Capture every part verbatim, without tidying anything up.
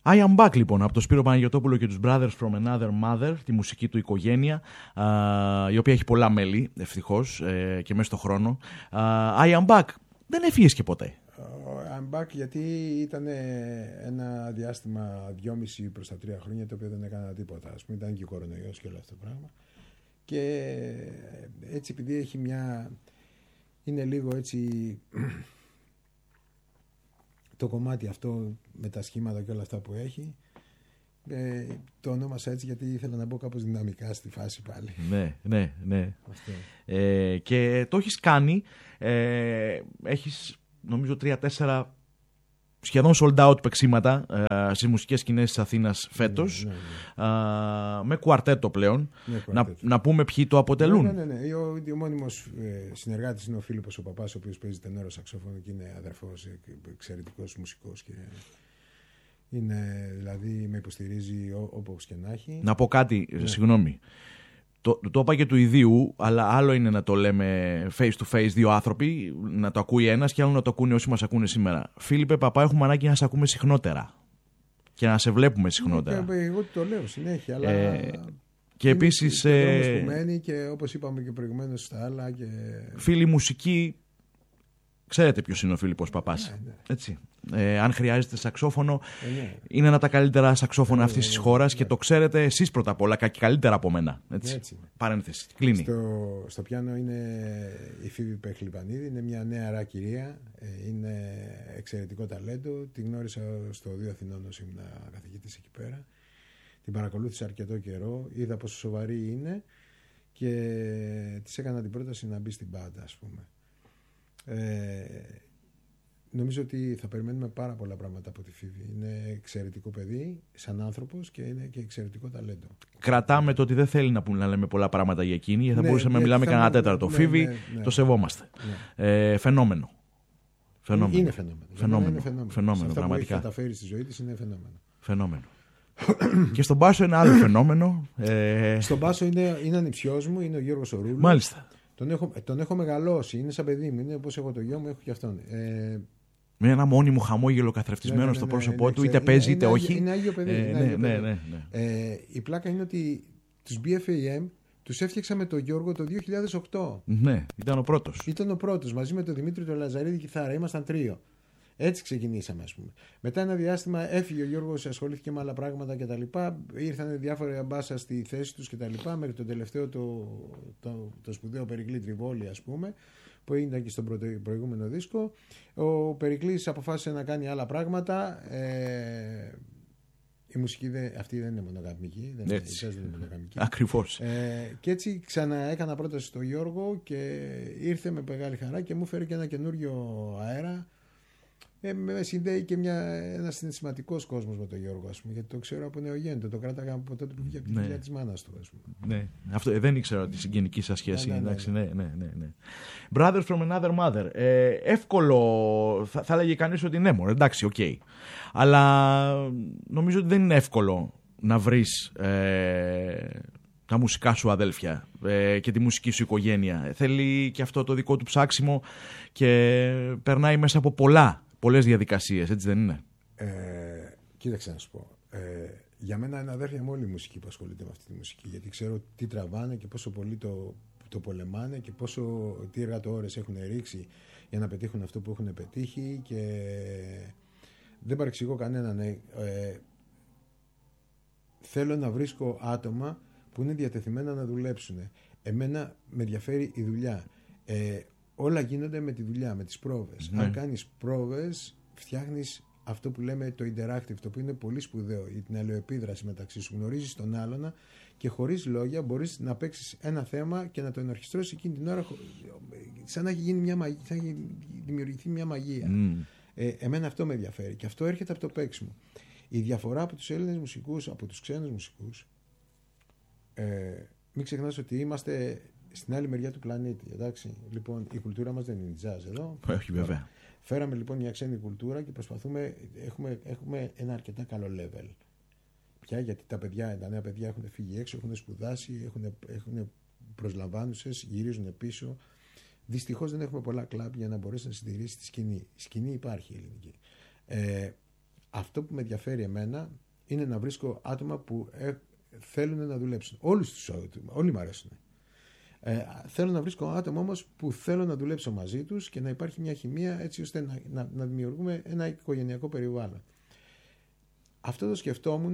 I am back λοιπόν από τον Σπύρο Παναγιωτόπουλο και τους Brothers from Another Mother, τη μουσική του οικογένεια, α, η οποία έχει πολλά μέλη ευτυχώς ε, και μέσα στον χρόνο. Α, I am back, δεν έφυγες και ποτέ. Uh, I'm back γιατί ήταν ένα διάστημα δυόμιση προς τα τρία χρόνια το οποίο δεν έκανα τίποτα. Ας πούμε, ήταν και ο κορονοϊός και όλο αυτό το πράγμα. Και έτσι επειδή έχει μια... είναι λίγο έτσι... το κομμάτι αυτό με τα σχήματα και όλα αυτά που έχει, ε, το ονόμασα έτσι γιατί ήθελα να μπω κάπως δυναμικά στη φάση πάλι. Ναι, ναι, ναι. Ε, και το έχεις κάνει, ε, έχεις νομίζω τρία-τέσσερα σχεδόν sold out παίξηματα ε, στις μουσικές σκηνές της Αθήνας φέτος, ναι, ναι, ναι. Ε, με κουαρτέτο πλέον. Ναι, κουαρτέτο. Να, να πούμε ποιοι το αποτελούν. Ναι, ναι, ναι, ναι. Ο, ο μόνιμος ε, συνεργάτης είναι ο Φίλιππος ο Παπάς, ο οποίος παίζει τενόρο σαξόφωνο και είναι αδερφός, εξαιρετικός μουσικός και είναι, δηλαδή με υποστηρίζει όπως και να έχει. Να πω κάτι, ναι. Συγγνώμη. Το, το είπα και του ιδίου, αλλά άλλο είναι να το λέμε face to face δύο άνθρωποι, να το ακούει ένας και άλλο να το ακούνε όσοι μας ακούνε σήμερα. Φίλιππε Παπά, έχουμε ανάγκη να σε ακούμε συχνότερα και να σε βλέπουμε συχνότερα. Και εγώ το λέω συνέχεια, αλλά ε, και επίσης ε, που μένει και όπως είπαμε και προηγουμένως στα άλλα και... Φίλοι μουσικοί, ξέρετε ποιος είναι ο Φίλιππος Παπάς, ναι, ναι. Έτσι. Ε, αν χρειάζεται σαξόφωνο, ε, ναι. Είναι ένα από τα καλύτερα σαξόφωνα ε, αυτής της ε, χώρας, ε, και το ξέρετε εσείς πρώτα απ' όλα και καλύτερα από μένα. Έτσι. Έτσι. Παρένθεση. Κλείνει. Στο, στο πιάνο είναι η Φίβη Πεχλιβανίδη, είναι μια νεαρά κυρία, είναι εξαιρετικό ταλέντο. Την γνώρισα στο Δύο Αθηνών ως ήμουν καθηγητής εκεί πέρα. Την παρακολούθησα αρκετό καιρό, είδα πόσο σοβαρή είναι και της έκανα την πρόταση να μπει στην μπάντα, ας πούμε. Ε, νομίζω ότι θα περιμένουμε πάρα πολλά πράγματα από τη Φίβη. Είναι εξαιρετικό παιδί σαν άνθρωπος και είναι και εξαιρετικό ταλέντο. Κρατάμε το ότι δεν θέλει να, πούμε, να λέμε πολλά πράγματα για εκείνη, γιατί θα ναι, μπορούσαμε να μιλάμε κανένα τέταρτο. Ναι, Φίβη, ναι, ναι, το σεβόμαστε. Ναι. Ε, φαινόμενο. Φαινόμενο. Είναι φαινόμενο. Φαινόμενο, είναι φαινόμενο. φαινόμενο αυτά πραγματικά. Που έχει καταφέρει στη ζωή της είναι φαινόμενο. Φαινόμενο. Και στον μπάσο είναι άλλο φαινόμενο. Ε... Στον μπάσο είναι, είναι ανιψιός μου, είναι ο Γιώργος Ορούλος. Μάλιστα. Τον έχω, τον έχω μεγαλώσει, είναι σαν παιδί μου, είναι όπως έχω το γιο μου, έχω και αυτόν. Ε... Με ένα μόνιμο χαμόγελο καθρεφτισμένο, ναι, ναι, ναι, στο πρόσωπό ναι, του, είτε παίζει είτε είναι, όχι. Είναι άγιο παιδί. Ε, είναι ναι, άγιο ναι, παιδί. Ναι, ναι. Ε, η πλάκα είναι ότι τους μπι εφ έι εμ τους έφτιαξα με τον Γιώργο το δύο χιλιάδες οκτώ. Ναι, ήταν ο πρώτος. Ήταν ο πρώτος, μαζί με τον Δημήτρη τον Λαζαρίδη κιθάρα, ήμασταν τρίο. Έτσι ξεκινήσαμε, ας πούμε. Μετά ένα διάστημα έφυγε ο Γιώργος, ασχολήθηκε με άλλα πράγματα κτλ. Ήρθαν διάφορα μπάσα στη θέση τους κτλ. Μέχρι το τελευταίο το, το, το σπουδαίο Περικλή Τριβόλη, ας πούμε, που ήταν και στον προηγούμενο δίσκο. Ο Περικλής αποφάσισε να κάνει άλλα πράγματα. Ε, η μουσική δε, αυτή δεν είναι μονογαμική. Δεν είναι, δεν είναι μονογαμική. Ακριβώς. Ε, και έτσι ξανά έκανα πρόταση στον Γιώργο και ήρθε με μεγάλη χαρά και μου φέρει και ένα καινούριο αέρα. Ε, με συνδέει και μια, ένας συναισθηματικός κόσμος με τον Γιώργο, ας πούμε, γιατί το ξέρω από νεογέννητο. Το κράταγα από τότε που βγήκε από τη δουλειά, ναι, της μάνας του, ας πούμε. Ναι, αυτό, ε, δεν ήξερα τη συγγενική σας σχέση. Ναι, ναι, εντάξει, ναι, ναι, ναι, ναι, ναι. Brothers from Another Mother. Ε, εύκολο, θα, θα έλεγε κανείς ότι ναι, μωρέ, εντάξει, οκ. Okay. Αλλά νομίζω ότι δεν είναι εύκολο να βρεις ε, τα μουσικά σου αδέλφια ε, και τη μουσική σου οικογένεια. Θέλει και αυτό το δικό του ψάξιμο και περνάει μέσα από πολλά. Πολλές διαδικασίες, έτσι δεν είναι? Ε, κοίταξε να σου πω. Ε, για μένα είναι αδέρφια μου όλη η μουσική που ασχολείται με αυτή τη μουσική. Γιατί ξέρω τι τραβάνε και πόσο πολύ το, το πολεμάνε και πόσο, τι εργατόρες έχουν ρίξει για να πετύχουν αυτό που έχουν πετύχει. Και δεν παρεξηγώ κανέναν. Ε, ε, θέλω να βρίσκω άτομα που είναι διατεθειμένα να δουλέψουν. Εμένα με ενδιαφέρει η δουλειά. Ε, Όλα γίνονται με τη δουλειά, με τις πρόβες. Ναι. Αν κάνεις πρόβες, φτιάχνεις αυτό που λέμε το interactive, το οποίο είναι πολύ σπουδαίο, την αλληλοεπίδραση μεταξύ σου. Γνωρίζεις τον άλλον και χωρίς λόγια μπορείς να παίξεις ένα θέμα και να το ενορχιστρώσεις εκείνη την ώρα, σαν να έχει γίνει μια μαγεία, σαν να έχει δημιουργηθεί μια μαγεία. Mm. Ε, εμένα αυτό με ενδιαφέρει και αυτό έρχεται από το παίξιμο. Η διαφορά από τους Έλληνες μουσικούς, από τους ξένους μουσικούς, ε, μην ξεχνάς ότι είμαστε στην άλλη μεριά του πλανήτη, εντάξει. Λοιπόν, η κουλτούρα μας δεν είναι jazz εδώ. Όχι, βέβαια. Φέραμε λοιπόν μια ξένη κουλτούρα και προσπαθούμε, έχουμε, έχουμε ένα αρκετά καλό level. Πια γιατί τα παιδιά, τα νέα παιδιά έχουν φύγει έξω, έχουν σπουδάσει, έχουν, έχουν προσλαμβάνουσες, γυρίζουν πίσω. Δυστυχώς δεν έχουμε πολλά κλαμπ για να μπορέσει να συντηρήσει τη σκηνή. Η σκηνή υπάρχει η ελληνική. Ε, αυτό που με ενδιαφέρει εμένα είναι να βρίσκω άτομα που ε, θέλουν να δουλέψουν. Όλους τους, όλοι μου αρέσουν. Ε, θέλω να βρίσκω άτομα όμως που θέλω να δουλέψω μαζί τους και να υπάρχει μια χημεία έτσι ώστε να, να, να δημιουργούμε ένα οικογενειακό περιβάλλον. Αυτό το σκεφτόμουν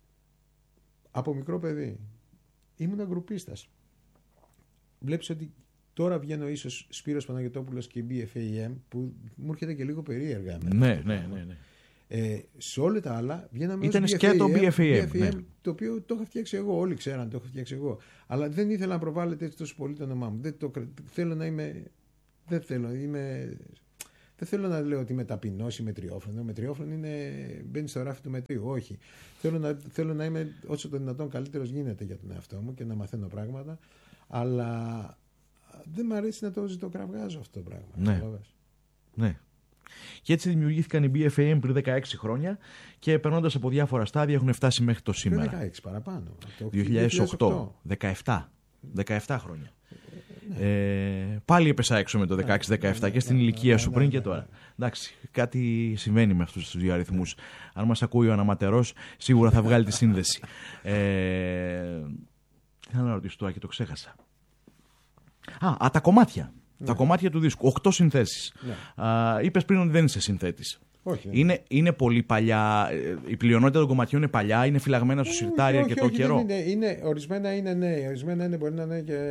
από μικρό παιδί. Ήμουν γκρουπίστας. Βλέπεις ότι τώρα βγαίνω ίσως Σπύρος Παναγιωτόπουλος και η μπι εφ έι εμ που μου έρχεται και λίγο περίεργα. Ναι, ναι, ναι, ναι. Ε, σε όλα τα άλλα βγαίναμε ήταν σκέτο μπι εφ έι εμ, ναι. το οποίο το είχα φτιάξει εγώ. Όλοι ξέραν το είχα φτιάξει εγώ. Αλλά δεν ήθελα να προβάλλεται έτσι τόσο πολύ το όνομά μου. Δεν το, θέλω να είμαι. Δεν θέλω, είμαι, δεν θέλω να λέω ότι είμαι ταπεινός ή μετριόφρονο. Μετριόφρονο είναι. Μπαίνει στο ράφι του μετρίου. Όχι. Θέλω να, θέλω να είμαι όσο το δυνατόν καλύτερος γίνεται για τον εαυτό μου και να μαθαίνω πράγματα. Αλλά δεν μου αρέσει να το ζητοκραυγάζω αυτό το πράγμα. Ναι. Ναι. Και έτσι δημιουργήθηκαν οι μπι εφ έι εμ πριν δεκαέξι χρόνια και περνώντας από διάφορα στάδια έχουν φτάσει μέχρι το σήμερα. δεκαέξι παραπάνω. Το δύο χιλιάδες οκτώ, δεκαεπτά, δεκαεπτά χρόνια. Ε, πάλι έπεσα έξω με το δεκαέξι δεκαεπτά και στην ηλικία σου πριν και τώρα. Εντάξει, κάτι συμβαίνει με αυτούς τους δύο αριθμούς. Αν μας ακούει ο αναματερός, σίγουρα θα βγάλει τη σύνδεση. Ε, θέλω να ρωτήσω τώρα και το ξέχασα. Α, α τα κομμάτια. Ναι. Τα κομμάτια του δίσκου. Οκτώ συνθέσεις. Ναι. Α, είπες πριν ότι δεν είσαι συνθέτης. Όχι. Είναι, είναι πολύ παλιά. Η πλειονότητα των κομματιών είναι παλιά, είναι φυλαγμένα στο σιρτάρι αρκετό καιρό. Είναι, είναι, ορισμένα είναι νέοι, ορισμένα είναι, μπορεί να είναι και.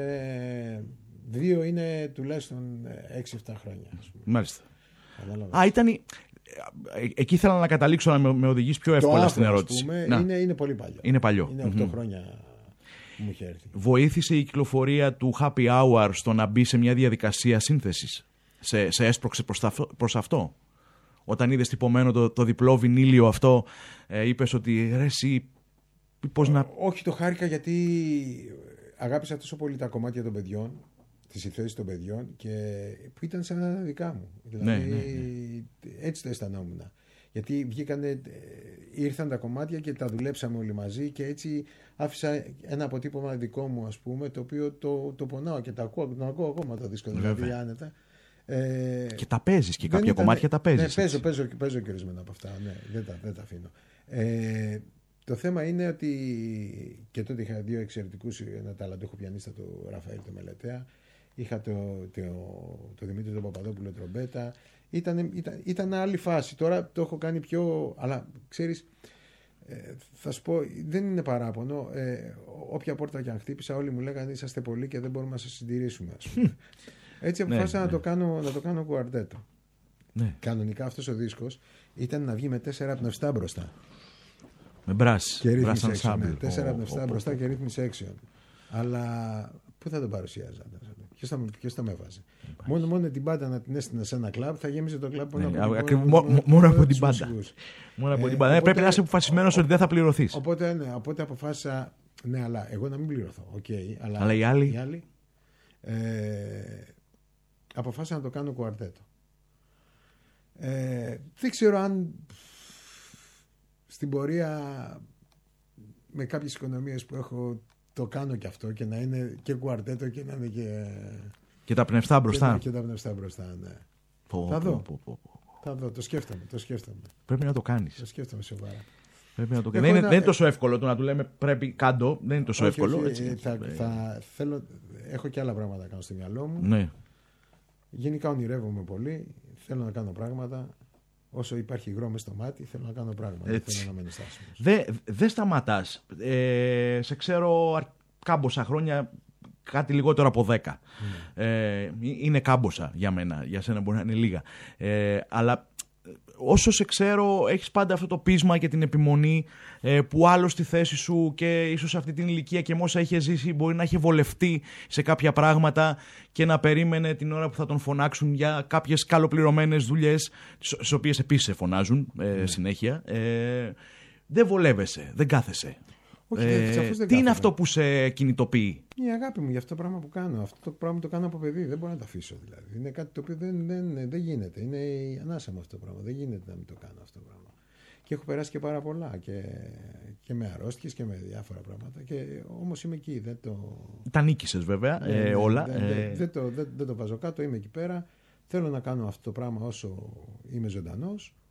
Δύο είναι τουλάχιστον έξι εφτά χρόνια. Μάλιστα. Α, ήταν. Εκεί ήθελα να καταλήξω να με, με οδηγήσει πιο εύκολα στην ερώτηση. Πούμε, είναι, είναι πολύ παλιό. Είναι παλιό. Είναι οκτώ mm-hmm. χρόνια. Μου είχε έρθει. Βοήθησε η κυκλοφορία του Happy Hour στο να μπει σε μια διαδικασία σύνθεσης. Σε, σε έσπρωξε προς, τα, προς αυτό. Όταν είδες τυπωμένο το, το διπλό βινίλιο αυτό, ε, είπες ότι ρε εσύ, πώς να... Όχι, το χάρηκα γιατί αγάπησα τόσο πολύ τα κομμάτια των παιδιών, τις συνθέσεις των παιδιών και που ήταν σαν να δικά μου. Δηλαδή, ναι, ναι, ναι. Έτσι το αισθανόμουν. Γιατί βγήκανε, ήρθαν τα κομμάτια και τα δουλέψαμε όλοι μαζί και έτσι άφησα ένα αποτύπωμα δικό μου, ας πούμε, το οποίο το, το πονάω και το ακούω, το ακούω ακόμα το δίσκο, δηλαδή άνετα. Ε, και τα παίζεις και κάποια ήταν, κομμάτια τα παίζεις. Ναι, παίζω, παίζω, παίζω και ορισμένα από αυτά, ναι, δεν, τα, δεν τα αφήνω. Ε, το θέμα είναι ότι και τότε είχα δύο εξαιρετικούς, ένα ταλαντούχο πιανίστα, το Ραφαήλ το Μελετέα, είχα το, το, το, το Δημήτρη τον Παπαδόπουλο τρομπέτα. Ήταν, ήταν, ήταν άλλη φάση. Τώρα το έχω κάνει πιο. Αλλά ξέρεις, ε, θα σου πω, δεν είναι παράπονο. Ε, όποια πόρτα και αν χτύπησα, όλοι μου λέγανε είσαστε πολλοί και δεν μπορούμε να σας συντηρήσουμε. Ας πούμε. Έτσι αποφάσισα ναι, να, ναι. Το κάνω, να το κάνω κουαρτέτο. Ναι. Κανονικά αυτός ο δίσκος ήταν να βγει με τέσσερα πνευστά μπροστά. Με μπρας. Brass ensemble. Ναι, τέσσερα πνευστά μπροστά και rhythm section. Αλλά πού θα τον παρουσιάζα. Ποιος θα, ποιος θα με έβαζε. Μόνο, μόνο την μπάντα να την έστεινε σε ένα κλαμπ θα γέμιζε το κλαμπ ναι, μόνο, από, μόνο, μόνο, μόνο από την μπάντα. Μόνο από την μπάντα. Ε, πρέπει να είσαι αποφασισμένος ότι δεν θα πληρωθείς. Οπότε, ναι, οπότε αποφάσισα. Ναι, αλλά εγώ να μην πληρωθώ. Okay, αλλά, αλλά οι άλλοι. Οι άλλοι ε, αποφάσισα να το κάνω κουαρτέτο. Ε, δεν ξέρω αν στην πορεία με κάποιες οικονομίες που έχω το κάνω και αυτό και να είναι και κουαρτέτο και να είναι και... Και τα πνευστά μπροστά. Και, και τα πνευστά μπροστά, ναι. Πω, θα δω. Πω, πω, πω. Θα δω, το σκέφτομαι, το σκέφτομαι. Πρέπει να το κάνεις. Το σκέφτομαι σοβαρά. Πρέπει να το κάνεις. Δεν, ένα... δεν είναι τόσο εύκολο το να του λέμε πρέπει κάντο, δεν είναι τόσο όχι, εύκολο. Όχι, έτσι. Θα, θα, θέλω, έχω και άλλα πράγματα να κάνω στο μυαλό μου. Ναι. Γενικά ονειρεύομαι πολύ, θέλω να κάνω πράγματα. Όσο υπάρχει υγρό μες στο μάτι, θέλω να κάνω πράγματα. Δεν θέλω να μένω στάσιμος. Δεν δε σταματάς. Ε, σε ξέρω κάμποσα χρόνια, κάτι λιγότερο από δέκα. Mm. Ε, είναι κάμποσα για μένα, για σένα μπορεί να είναι λίγα. Ε, αλλά όσο σε ξέρω, έχεις πάντα αυτό το πείσμα και την επιμονή ε, που άλλο στη θέση σου και ίσως αυτή την ηλικία και με όσα είχε ζήσει μπορεί να είχε βολευτεί σε κάποια πράγματα και να περίμενε την ώρα που θα τον φωνάξουν για κάποιες καλοπληρωμένες δουλειές, στις οποίες επίσης σε φωνάζουν ε, mm. συνέχεια. Ε, δεν βολεύεσαι, δεν κάθεσαι. Όχι, ε, δεν τι κάθομαι. Είναι αυτό που σε κινητοποιεί? Η αγάπη μου για αυτό το πράγμα που κάνω. Αυτό το πράγμα το κάνω από παιδί. Δεν μπορώ να το αφήσω δηλαδή. Είναι κάτι το οποίο δεν, δεν, δεν γίνεται. Είναι η ανάσα μου αυτό το πράγμα. Δεν γίνεται να μην το κάνω αυτό το πράγμα. Και έχω περάσει και πάρα πολλά. Και, και με αρρώστιες και με διάφορα πράγματα. Και όμως είμαι εκεί. Δεν το... Τα νίκησες βέβαια ε, ε, όλα. Δεν, ε... δεν, δεν, το, δεν, δεν το βάζω κάτω. Είμαι εκεί πέρα. Θέλω να κάνω αυτό το πράγμα όσο είμαι ζωντανός.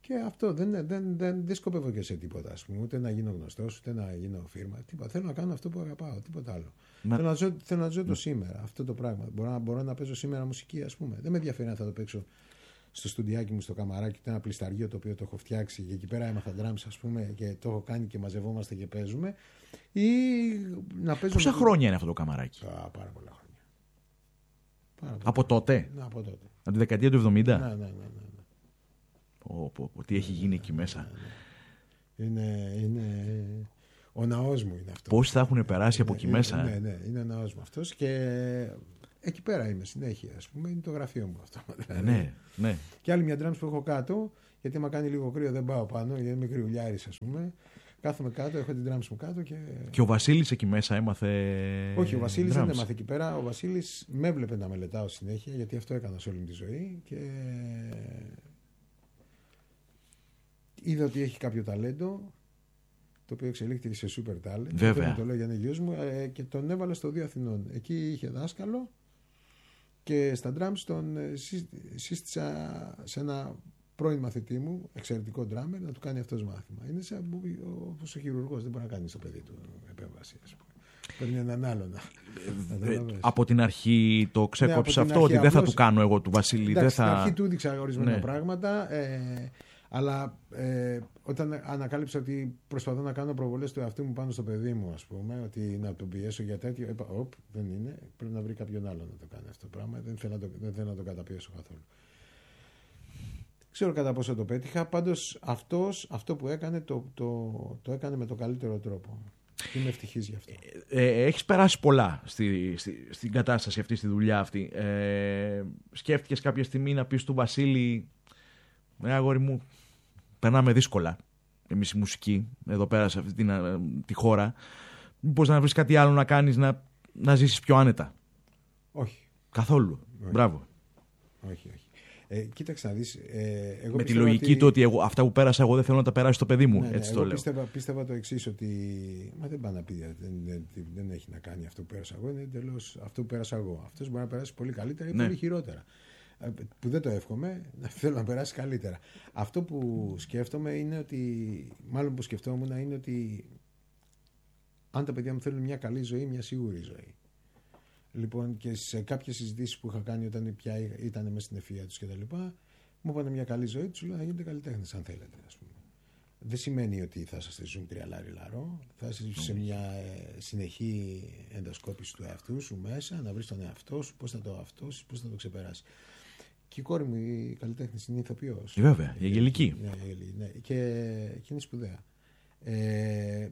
Και αυτό δεν, δεν, δεν, δεν σκοπεύω και σε τίποτα, ας πούμε, ούτε να γίνω γνωστός, ούτε να γίνω φίρμα. Τίποτα. Θέλω να κάνω αυτό που αγαπάω, τίποτα άλλο. Μα... Θέλω, να ζω, θέλω να ζω το σήμερα, αυτό το πράγμα. Μπορώ να, μπορώ να παίζω σήμερα μουσική, ας πούμε. Δεν με ενδιαφέρει αν θα το παίξω στο στουντιάκι μου, στο καμαράκι, ένα πλισταργείο το οποίο το έχω φτιάξει και εκεί πέρα έμαθα drums, ας πούμε, και το έχω κάνει και μαζευόμαστε και παίζουμε. Ή να παίζω. Πόσα με... χρόνια είναι αυτό το καμαράκι? Α, πάρα πολλά χρόνια. Πάρα πολλά. Από τότε? Να, από τότε. Από τη δεκαετία του εβδομήντα? Ναι, ναι, ναι. ναι. Oh, πω, πω, τι έχει γίνει εκεί μέσα. Είναι, είναι... Ο ναός μου είναι αυτό. Πώς θα έχουν περάσει από εκεί είναι, μέσα. Ναι, ναι, είναι ο ναός μου αυτός και εκεί πέρα είμαι συνέχεια, ας πούμε, είναι το γραφείο μου αυτό. Δηλαδή. Ναι, ναι. Και άλλη μια drums που έχω κάτω, γιατί άμα κάνει λίγο κρύο δεν πάω πάνω, γιατί είμαι κρυουλιάρης, ας πούμε. Κάθομαι κάτω, έχω την drums μου κάτω και... Και ο Βασίλης εκεί μέσα έμαθε. Όχι, ο Βασίλης drums. δεν έμαθε εκεί πέρα. Ο Βασίλης με έβλεπε να μελετάω συνέχεια, γιατί αυτό έκανα σε όλη μου τη ζωή και... Είδα ότι έχει κάποιο ταλέντο, το οποίο εξελίχθηκε σε super talent. Βέβαια. Δεν το λέω για είναι γιος μου, ε, και τον έβαλα στο δύο Αθηνών. Εκεί είχε δάσκαλο και στα drums τον ε, σύστησα σε ένα πρώην μαθητή μου, εξαιρετικό drummer, να του κάνει αυτός μάθημα. Είναι σαν όπως ο χειρουργός, δεν μπορεί να κάνει στο παιδί του επέμβαση, ας πούμε. Παίρνει έναν άλλον. Ε, από την αρχή το ξέκοψε ναι, αυτό, αρχή, ότι δεν απλώς... θα του κάνω εγώ του Βασίλη. Εντάξει, δεν θα... Στην αρχή του έδειξα ορισμένα ναι. πράγματα. Ε, Αλλά ε, όταν ανακάλυψα ότι προσπαθώ να κάνω προβολές του εαυτού μου πάνω στο παιδί μου, ας πούμε, ότι να τον πιέσω για τέτοιο, είπα, όπ, δεν είναι, πρέπει να βρει κάποιον άλλο να το κάνει αυτό το πράγμα, δεν θέλω να το, δεν θέλω να το καταπιέσω καθόλου. Ξέρω κατά πόσο το πέτυχα, πάντως αυτός, αυτό που έκανε, το, το, το έκανε με τον καλύτερο τρόπο. Και είμαι ευτυχής γι' αυτό. Ε, έχεις περάσει πολλά στη, στη, στην κατάσταση αυτή, στη δουλειά αυτή. Ε, σκέφτηκες κάποια στιγμή να πεις του Βασίλη, ε, αγόρι μου, περνάμε δύσκολα εμείς οι μουσικοί εδώ πέρα σε αυτή την, τη χώρα. Μήπως να βρεις κάτι άλλο να κάνεις, να, να ζήσεις πιο άνετα? Όχι. Καθόλου. Όχι. Μπράβο. Όχι, όχι. Ε, κοίταξε να δεις. Ε, εγώ με τη λογική ότι... του ότι εγώ, αυτά που πέρασα εγώ δεν θέλω να τα περάσει το παιδί μου. Ναι, ναι, έτσι εγώ το λέω. Πίστευα, πίστευα το εξής, ότι. Μα δεν πάει να πει, δεν, δεν, δεν έχει να κάνει αυτό που πέρασα εγώ. Είναι εντελώς αυτό που πέρασα εγώ. Αυτός μπορεί να περάσει πολύ καλύτερα ή ναι. πολύ χειρότερα. Που δεν το εύχομαι, θέλω να περάσει καλύτερα. Αυτό που σκέφτομαι είναι ότι, μάλλον που σκεφτόμουν είναι ότι αν τα παιδιά μου θέλουν μια καλή ζωή, μια σίγουρη ζωή. Λοιπόν, και σε κάποιες συζητήσεις που είχα κάνει όταν πια ήταν μέσα στην ευφυΐα τους κτλ., μου είπαν μια καλή ζωή, τους λέω να γίνετε καλλιτέχνες αν θέλετε, ας πούμε. Δεν σημαίνει ότι θα σας ζουν τριαλάρι λαρό, θα είσαι σε μια ε, συνεχή ενδοσκόπηση του εαυτού σου μέσα, να βρεις τον εαυτό σου, πώς θα το αυτό σου, πώς θα το ξεπεράσει. Και η κόρη μου, η καλλιτέχνη, είναι ηθοποιός. Βέβαια, η Αγγελική. Ναι, ναι, και, και είναι σπουδαία. Ε,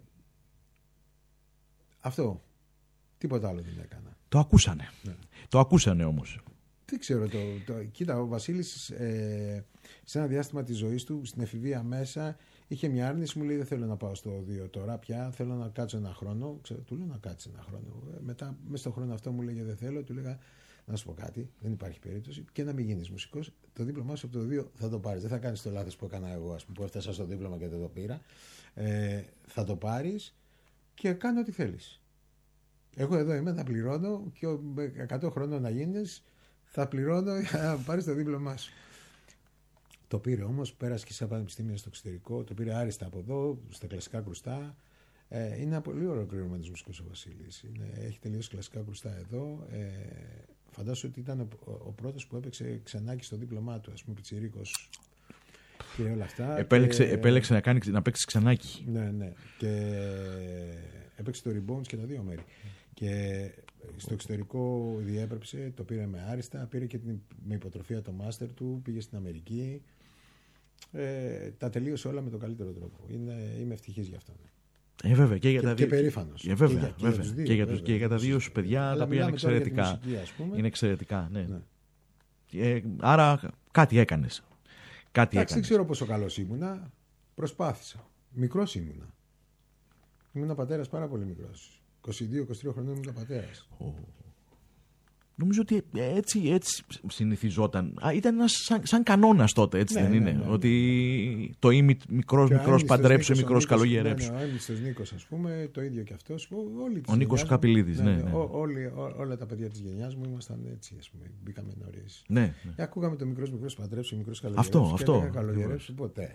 αυτό. Τίποτα άλλο δεν έκανα. Το ακούσανε. Ναι. Το ακούσανε όμως. Δεν ξέρω. Το, το, κοίτα, ο Βασίλης ε, σε ένα διάστημα της ζωής του, στην εφηβεία μέσα, είχε μια άρνηση. Μου λέει: δεν θέλω να πάω στο δύο τώρα πια. Θέλω να κάτσω ένα χρόνο. Ξέρω, του λέω να κάτσει ένα χρόνο. Μετά, μέσα στον χρόνο αυτό μου λέγε: δεν θέλω. Του λέγα: να σου πω κάτι, δεν υπάρχει περίπτωση. Και να μην γίνεις μουσικός. Το δίπλωμά σου από το δύο θα το πάρεις. Δεν θα κάνεις το λάθος που έκανα εγώ, ας πούμε, που έφτασα στο δίπλωμα και δεν το πήρα. Ε, θα το πάρεις και κάνω ό,τι θέλεις. Εγώ εδώ είμαι, θα πληρώνω και εκατό χρόνων να γίνεις, θα πληρώνω για να πάρεις το δίπλωμά σου. Το πήρε όμως, πέρασε και σε πανεπιστήμια στο εξωτερικό, το πήρε άριστα από εδώ, στα κλασικά κρουστά. Ε, είναι ένα πολύ ολοκληρωμένος μουσικός ο Βασίλης. Είναι, έχει τελειώσει κλασικά κρουστά εδώ. Ε, φαντάσου ότι ήταν ο, ο πρώτος που έπαιξε Ξενάκη στο δίπλωμά του, ας πούμε, πιτσιρίκος και όλα αυτά. Επέλεξε, και... επέλεξε να, κάνει, να παίξει Ξενάκη. Ναι, ναι. Και έπαιξε το Rebounds και τα δύο μέρη. Και στο εξωτερικό διέπρεψε, το πήρε με άριστα, πήρε και την, με υποτροφία το μάστερ του, πήγε στην Αμερική. Ε, τα τελείωσε όλα με τον καλύτερο τρόπο. Είναι, είμαι ευτυχής γι' αυτό. Ε, βέβαια, και για και, τα δύο. Και περήφανος. Ε, βέβαια, και, βέβαια. Και, και, για τους, τους, και για τα δύο σου παιδιά, αλλά τα οποία είναι εξαιρετικά. Μουσική, είναι εξαιρετικά, ναι. ναι. Ε, άρα κάτι έκανες. Κάτι Εντάξει, δεν ξέρω πόσο καλός ήμουνα. Προσπάθησα. Μικρός ήμουνα. Ήμουν πατέρας πάρα πολύ μικρός. είκοσι δύο είκοσι τρία χρονών ήμουν πατέρας. Oh. Νομίζω ότι έτσι, έτσι συνηθιζόταν. Α, ήταν ένας σαν, σαν κανόνας τότε, έτσι ναι, δεν είναι. Ναι, ναι, ναι. Ότι το ή μικρός, μικρός παντρέψε, μικρός καλογερέψε. Ναι, ναι, ο Έμιλιστος Νίκος, ας πούμε, το ίδιο και αυτός. Όλοι ο Νίκος Καπηλίδης, ναι. ναι, ναι. Ό, όλοι, ό, όλα τα παιδιά της γενιάς μου ήμασταν έτσι, ας πούμε. Μπήκαμε νωρίς. Ναι, ναι. Και ακούγαμε το μικρός, μικρός παντρέψε, μικρός καλογερέψε. Αυτό, και αυτό. Δεν καλογερέψε ποτέ.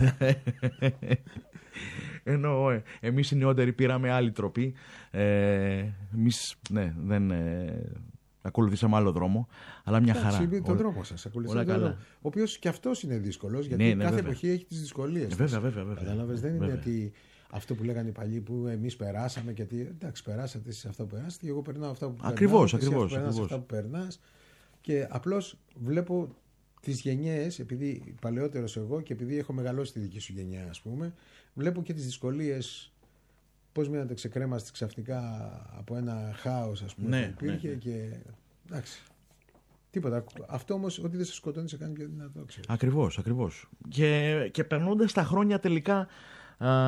Ενώ ε, εμείς οι νεότεροι πήραμε άλλη τροπή. Ε, εμείς, ναι, δεν. Ε, ακολουθήσαμε άλλο δρόμο, αλλά μια χαρά. Τον όλα... δρόμο σας ακολουθήσατε. Τον δρόμο, ο οποίος και αυτός είναι δύσκολος, γιατί ναι, ναι, κάθε βέβαια. εποχή έχει τις δυσκολίες. Ε, βέβαια, βέβαια, βέβαια. Κατάλαβες, δεν βέβαια. είναι ότι αυτό που λέγανε οι παλιοί που εμείς περάσαμε, γιατί εντάξει, περάσατε εσείς αυτά που περάσατε, και εγώ περνάω αυτά που ακριβώς, περνάω, ακριβώς, περνάς ακριβώς. αυτά που περνάς. Και απλώς βλέπω τις γενιές, επειδή παλαιότερος εγώ και επειδή έχω μεγαλώσει τη δική σου γενιά, ας πούμε, βλέπω και τις δυσκολίες. Πώς μείνατε ξεκρέμαστοι ξαφνικά από ένα χάος, ας πούμε, ναι, που υπήρχε ναι, ναι. και. Εντάξει. Τίποτα. Αυτό όμως, ότι δεν σε σκοτώνει, σε κάνει πιο δυνατό. Ακριβώς, ακριβώς. Και, και περνώντας τα χρόνια τελικά. Α,